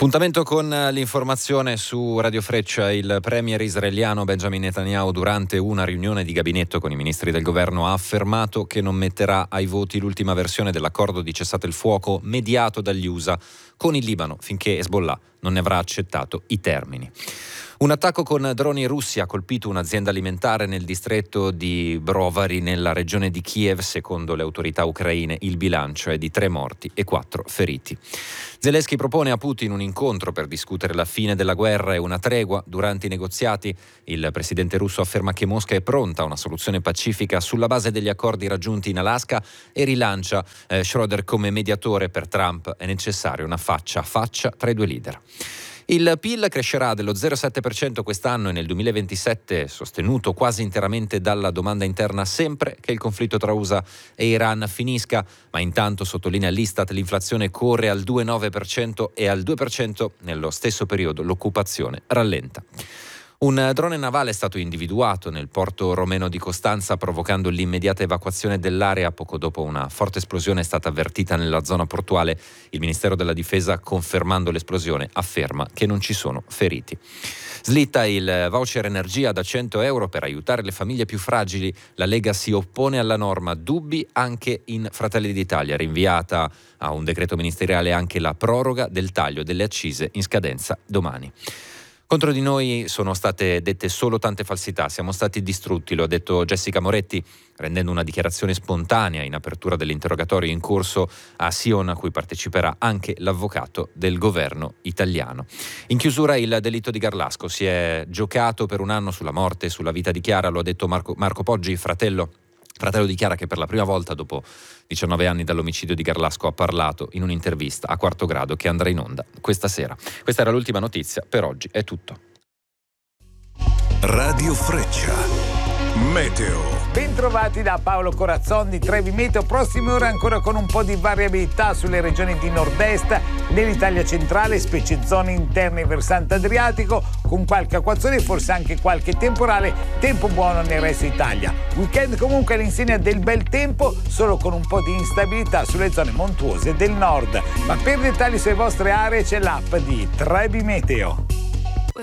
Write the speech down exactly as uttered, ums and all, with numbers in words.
Appuntamento con l'informazione su Radio Freccia. Il premier israeliano Benjamin Netanyahu, durante una riunione di gabinetto con i ministri del governo, ha affermato che non metterà ai voti l'ultima versione dell'accordo di cessate il fuoco mediato dagli U S A con il Libano finché Hezbollah non ne avrà accettato i termini. Un attacco con droni russi ha colpito un'azienda alimentare nel distretto di Brovary, nella regione di Kiev. Secondo le autorità ucraine il bilancio è di tre morti e quattro feriti. Zelensky propone a Putin un incontro per discutere la fine della guerra e una tregua. Durante i negoziati il presidente russo afferma che Mosca è pronta a una soluzione pacifica sulla base degli accordi raggiunti in Alaska e rilancia eh, Schroeder come mediatore. Per Trump è necessaria una faccia a faccia tra i due leader. Il P I L crescerà dello zero virgola sette per cento quest'anno e nel duemilaventisette, sostenuto quasi interamente dalla domanda interna, sempre che il conflitto tra U S A e Iran finisca. Ma intanto, sottolinea l'Istat, l'inflazione corre al due virgola nove per cento e al due per cento nello stesso periodo l'occupazione rallenta. Un drone navale è stato individuato nel porto romeno di Costanza, provocando l'immediata evacuazione dell'area. Poco dopo una forte esplosione è stata avvertita nella zona portuale. Il Ministero della Difesa, confermando l'esplosione, afferma che non ci sono feriti. Slitta il voucher energia da cento euro per aiutare le famiglie più fragili. La Lega si oppone alla norma, dubbi anche in Fratelli d'Italia. Rinviata a un decreto ministeriale anche la proroga del taglio delle accise in scadenza domani. Contro di noi sono state dette solo tante falsità, siamo stati distrutti, lo ha detto Jessica Moretti, rendendo una dichiarazione spontanea in apertura dell'interrogatorio in corso a Sion, a cui parteciperà anche l'avvocato del governo italiano. In chiusura, il delitto di Garlasco: si è giocato per un anno sulla morte e sulla vita di Chiara, lo ha detto Marco, Marco Poggi, fratello Fratello di Chiara, che per la prima volta dopo diciannove anni dall'omicidio di Garlasco ha parlato in un'intervista a Quarto Grado che andrà in onda questa sera. Questa era l'ultima notizia, per oggi è tutto. Radio Freccia. Meteo. Bentrovati da Paolo Corazzon di Trevi Meteo. Prossime ore ancora con un po' di variabilità sulle regioni di nord-est, nell'Italia centrale, specie zone interne e versante adriatico, con qualche acquazzone e forse anche qualche temporale. Tempo buono nel resto Italia. Weekend comunque all'insegna del bel tempo, solo con un po' di instabilità sulle zone montuose del nord. Ma per dettagli sulle vostre aree c'è l'app di Trevi Meteo.